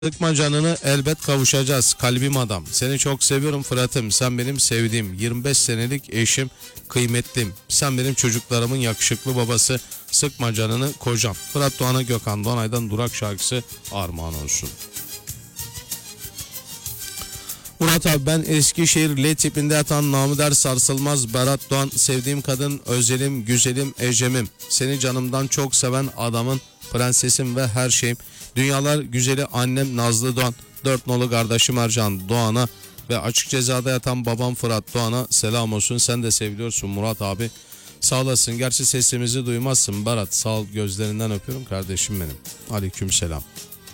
Sıkma canını, elbet kavuşacağız. Kalbim adam. Seni çok seviyorum Fırat'ım. Sen benim sevdiğim 25 senelik eşim, kıymetlim. Sen benim çocuklarımın yakışıklı babası. Sıkma canını kocam. Fırat Doğan'a Gökhan Doğanay'dan Durak şarkısı armağan olsun. Murat abi, ben Eskişehir L tipinde yatan namıder sarsılmaz Berat Doğan. Sevdiğim kadın özelim, güzelim, ecemim. Seni canımdan çok seven adamın, prensesim ve her şeyim. Dünyalar güzeli annem Nazlı Doğan. 4 nolu kardeşim Ercan Doğan'a ve açık cezada yatan babam Fırat Doğan'a selam olsun. Sen de seviliyorsun Murat abi. Sağ olasın. Gerçi sesimizi duymazsın Berat. Sağ ol, gözlerinden öpüyorum kardeşim benim. Aleyküm selam.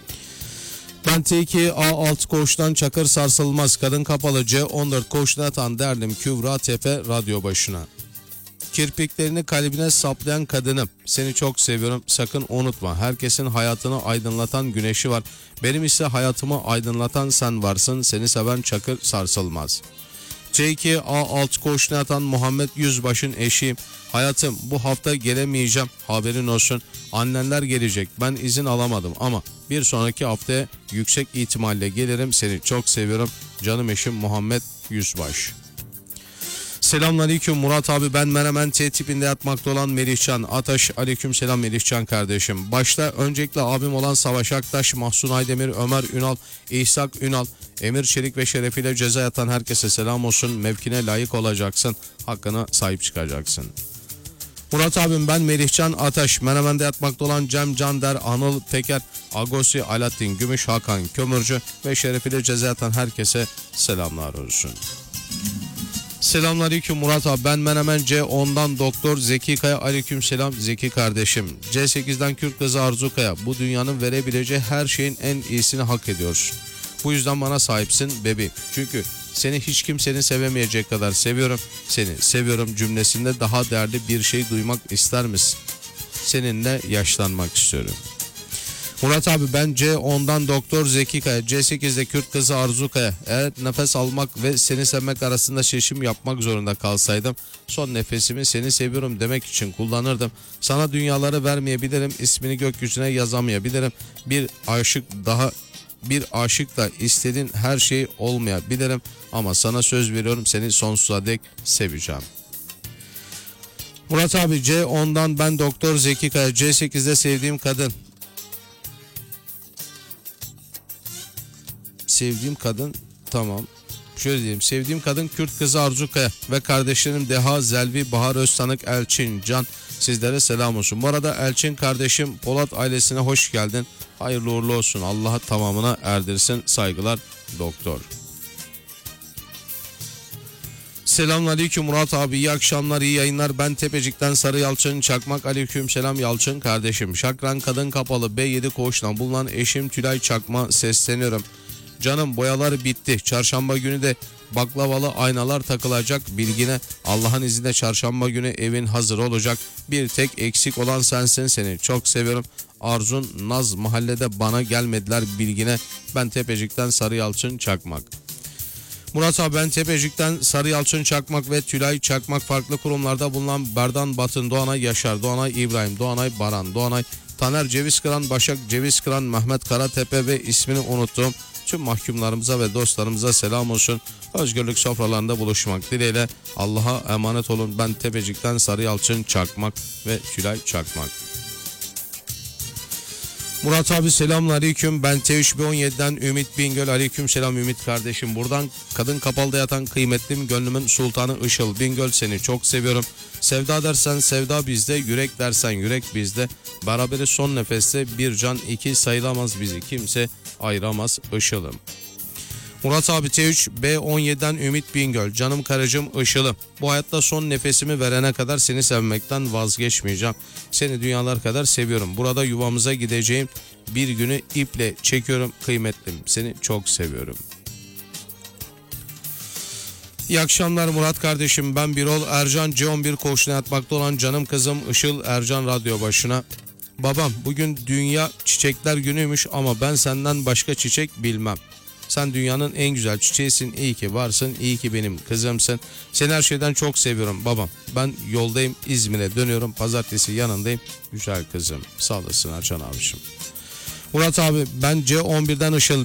Ben T2 A6 koğuştan Çakır sarsılmaz. Kadın kapalı C14 koğuşuna yatan derdim Kübra Tepe radyo başına. Kirpiklerini kalbine saplayan kadınım. Seni çok seviyorum. Sakın unutma. Herkesin hayatını aydınlatan güneşi var. Benim ise hayatımı aydınlatan sen varsın. Seni seven Çakır sarsılmaz. C2 A6 koğuşuna yatan Muhammed Yüzbaş'ın eşiyim. Hayatım, bu hafta gelemeyeceğim. Haberin olsun. Annenler gelecek. Ben izin alamadım ama bir sonraki haftaya yüksek ihtimalle gelirim. Seni çok seviyorum. Canım eşim Muhammed Yüzbaş. Selamünaleyküm Murat abi, ben Menemen T tipinde yatmakta olan Melihcan Ataş. Aleyküm selam Melihcan kardeşim. Başta öncelikle abim olan Savaş Aktaş, Mahsun Aydemir, Ömer Ünal, İhsak Ünal, Emir Çelik ve şerefiyle ceza yatan herkese selam olsun. Mevkine layık olacaksın. Hakkına sahip çıkacaksın. Murat abim, ben Melihcan Ataş. Menemen'de yatmakta olan Cem Cander, Anıl Peker, Agosi, Alaaddin Gümüş, Hakan Kömürcü ve şerefiyle ceza yatan herkese selamlar olsun. Selamünaleyküm Murat abi, ben Menemen C10'dan Doktor Zeki Kaya. Aleykümselam Zeki kardeşim. C8'den Kürt kızı Arzu Kaya. Bu dünyanın verebileceği her şeyin en iyisini hak ediyorsun. Bu yüzden bana sahipsin bebeğim. Çünkü seni hiç kimsenin sevemeyecek kadar seviyorum. Seni seviyorum cümlesinde daha değerli bir şey duymak ister misin? Seninle yaşlanmak istiyorum. Murat abi, ben C10'dan Doktor Zeki Kaya. C8'de Kürt kızı Arzu Kaya. Eğer nefes almak ve seni sevmek arasında seçim yapmak zorunda kalsaydım, son nefesimi seni seviyorum demek için kullanırdım. Sana dünyaları vermeyebilirim, ismini gökyüzüne yazamayabilirim. Bir aşıkla istediğin her şey olmayabilirim ama sana söz veriyorum, seni sonsuza dek seveceğim. Murat abi, C10'dan ben Doktor Zeki Kaya. C8'de sevdiğim kadın. Sevdiğim kadın, tamam. Şöyle diyeyim, sevdiğim kadın Kürt kızı Arzu Kaya ve kardeşlerim Deha, Zelvi, Bahar Öztanık, Elçin, Can, sizlere selam olsun. Bu arada Elçin kardeşim, Polat ailesine hoş geldin. Hayırlı uğurlu olsun. Allah'a tamamına erdirsin. Saygılar doktor. Selamünaleyküm Murat abi, iyi akşamlar, iyi yayınlar. Ben Tepecik'ten Sarı Yalçın Çakmak. Aleyküm selam Yalçın kardeşim. Şakran Kadın Kapalı B7 koğuştan bulunan eşim Tülay Çakma sesleniyorum. Canım, boyalar bitti. Çarşamba günü de baklavalı aynalar takılacak, bilgine. Allah'ın izniyle çarşamba günü evin hazır olacak. Bir tek eksik olan sensin, seni çok seviyorum. Arzun Naz mahallede bana gelmediler, bilgine. Ben Tepecik'ten Sarı Yalçın Çakmak. Murat abi, ben Tepecik'ten Sarı Yalçın Çakmak ve Tülay Çakmak farklı kurumlarda bulunan Berdan Batın Doğanay, Yaşar Doğanay, İbrahim Doğanay, Baran Doğanay, Taner Cevizkıran, Başak Cevizkıran, Mehmet Karatepe ve ismini unuttuğum tüm mahkumlarımıza ve dostlarımıza selam olsun. Özgürlük sofralarında buluşmak dileğiyle. Allah'a emanet olun. Ben Tepecik'ten Sarı Yalçın Çakmak ve Tülay Çakmak. Murat abi, selamünaleyküm. Ben T3B17'den Ümit Bingöl. Aleyküm selam Ümit kardeşim. Buradan kadın kapalıda yatan kıymetlim, gönlümün sultanı Işıl Bingöl, seni çok seviyorum. Sevda dersen sevda bizde, yürek dersen yürek bizde. Beraberiz son nefeste, bir can iki sayılamaz, bizi kimse ayıramaz Işıl'ım. Murat abi, T3B17'den Ümit Bingöl. Canım karıcığım Işıl'ım. Bu hayatta son nefesimi verene kadar seni sevmekten vazgeçmeyeceğim. Seni dünyalar kadar seviyorum. Burada yuvamıza gideceğim bir günü iple çekiyorum kıymetlim. Seni çok seviyorum. İyi akşamlar Murat kardeşim. Ben Birol Ercan C11 koğuşuna yatmakta olan canım kızım Işıl Ercan radyo başına. Babam, bugün Dünya Çiçekler Günüymüş ama ben senden başka çiçek bilmem. Sen dünyanın en güzel çiçeğisin. İyi ki varsın. İyi ki benim kızımsın. Seni her şeyden çok seviyorum babam. Ben yoldayım, İzmir'e dönüyorum. Pazartesi yanındayım. Güzel kızım. Sağ olasın Ercan abiciğim. Murat abi ben C11'den Işıl.